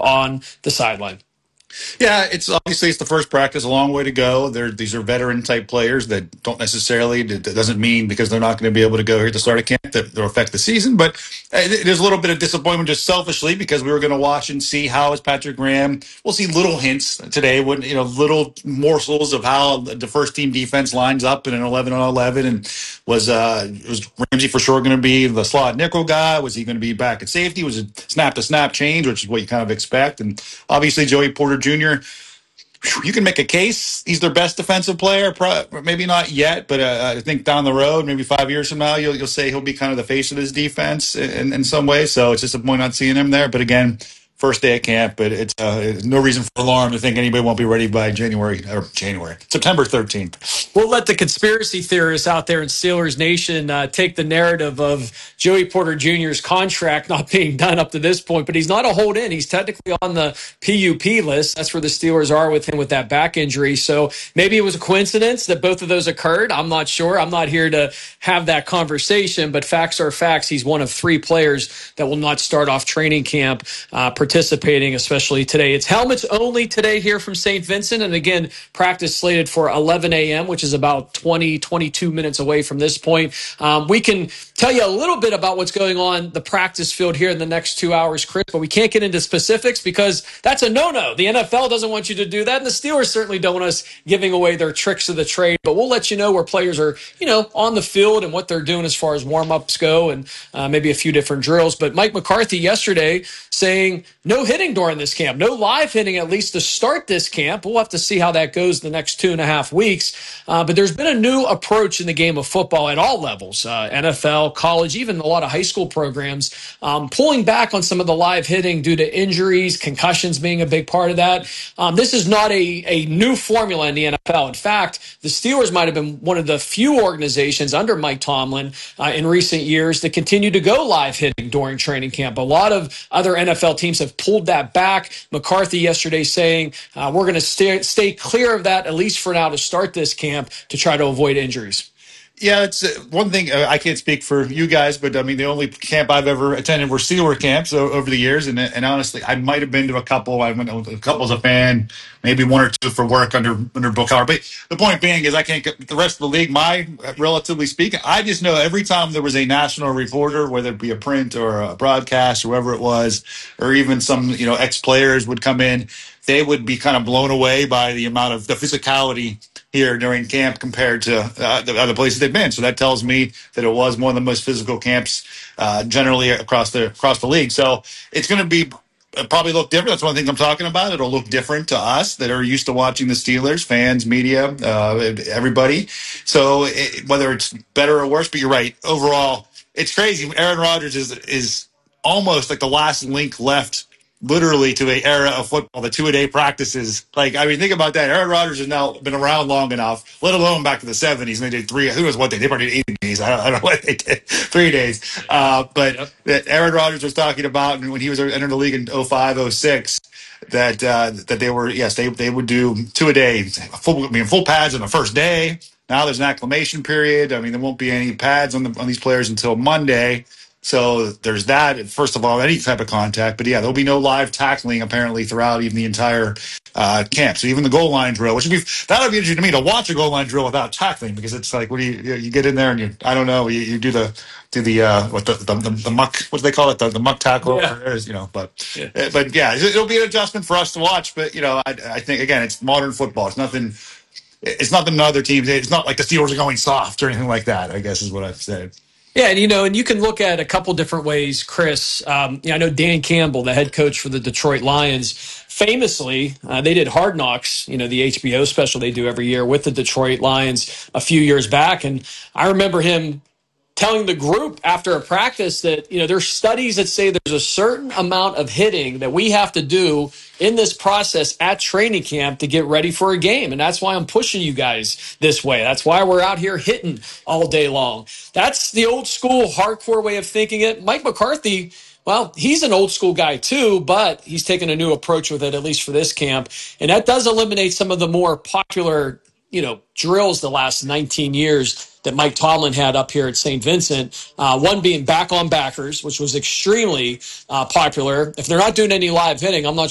on the sideline. Yeah, it's the first practice, a long way to go. These are veteran type players that don't necessarily, that doesn't mean because they're not going to be able to go here at the start of camp that they'll affect the season. But there's a little bit of disappointment just selfishly because we were going to watch and see how is Patrick Graham. We'll see little hints today, little morsels of how the first team defense lines up in an 11-on-11, and was Ramsey for sure going to be the slot nickel guy? Was he going to be back at safety? Was it snap to snap change, which is what you kind of expect? And obviously Joey Porter Jr., you can make a case he's their best defensive player. Maybe not yet, but I think down the road, maybe 5 years from now, you'll say he'll be kind of the face of this defense in some way. So it's disappointing not seeing him there. But again, first day of camp, but it's no reason for alarm to think anybody won't be ready by September 13th. We'll let the conspiracy theorists out there in Steelers Nation take the narrative of Joey Porter Jr.'s contract not being done up to this point, but he's not a hold-in. He's technically on the PUP list. That's where the Steelers are with him with that back injury. So maybe it was a coincidence that both of those occurred. I'm not sure. I'm not here to have that conversation, but facts are facts. He's one of 3 players that will not start off training camp participating, especially today. It's helmets only today here from St. Vincent. And again, practice slated for 11 a.m., which is about 22 minutes away from this point. We can tell you a little bit about what's going on the practice field here in the next 2 hours, Chris, but we can't get into specifics because that's a no-no. The NFL doesn't want you to do that, and the Steelers certainly don't want us giving away their tricks of the trade, but we'll let you know where players are, on the field and what they're doing as far as warm-ups go and maybe a few different drills. But Mike McCarthy yesterday saying no hitting during this camp, no live hitting at least to start this camp. We'll have to see how that goes the next 2.5 weeks. But there's been a new approach in the game of football at all levels, NFL, college, even a lot of high school programs, pulling back on some of the live hitting due to injuries, concussions being a big part of that. This is not a new formula in the NFL. In fact, the Steelers might have been one of the few organizations under Mike Tomlin in recent years that continue to go live hitting during training camp. A lot of other NFL teams have pulled that back. McCarthy yesterday saying we're going to stay clear of that, at least for now, to start this camp to try to avoid injuries. Yeah, it's one thing. I can't speak for you guys, but I mean, the only camp I've ever attended were Steeler camps over the years. And honestly, I might have been to a couple. I went to a couple as a fan, maybe 1 or 2 for work under Bill Cowher. But the point being is I can't get the rest of the league. Relatively speaking, I just know every time there was a national reporter, whether it be a print or a broadcast, or whoever it was, or even some, ex-players would come in, they would be kind of blown away by the amount of the physicality here during camp compared to the other places they've been. So that tells me that it was one of the most physical camps generally across the league. So it's going to be probably look different. That's one thing I'm talking about. It'll look different to us that are used to watching the Steelers, fans, media, everybody. So whether it's better or worse, but you're right. Overall, it's crazy. Aaron Rodgers is almost like the last link left literally to an era of football, the 2-a-day practices. Think about that. Aaron Rodgers has now been around long enough, let alone back to the 70s. And they did 3, who knows what they probably did 8 days. I don't know what they did, 3 days. But Aaron Rodgers was talking about when he was entering the league in 05, 06, that they were, yes, they would do 2-a-day, full pads on the first day. Now there's an acclimation period. I mean, there won't be any pads on these players until Monday. So there's that, first of all, any type of contact. But, yeah, there'll be no live tackling, apparently, throughout even the entire camp. So even the goal line drill, that would be interesting to me to watch a goal line drill without tackling, because it's like, what do you get in there and you do the muck, what do they call it? The muck tackle, Yeah. But yeah, it'll be an adjustment for us to watch. But, I think, again, it's modern football. It's nothing other teams. It's not like the Steelers are going soft or anything like that, I guess is what I've said. Yeah, and you can look at a couple different ways, Chris. I know Dan Campbell, the head coach for the Detroit Lions, famously, they did Hard Knocks, the HBO special they do every year with the Detroit Lions a few years back. And I remember him telling the group after a practice that, there's studies that say there's a certain amount of hitting that we have to do in this process at training camp to get ready for a game. And that's why I'm pushing you guys this way. That's why we're out here hitting all day long. That's the old school, hardcore way of thinking it. Mike McCarthy, well, he's an old school guy too, but he's taken a new approach with it, at least for this camp. And that does eliminate some of the more popular, drills the last 19 years that Mike Tomlin had up here at St. Vincent, one being back on backers, which was extremely popular. If they're not doing any live hitting, I'm not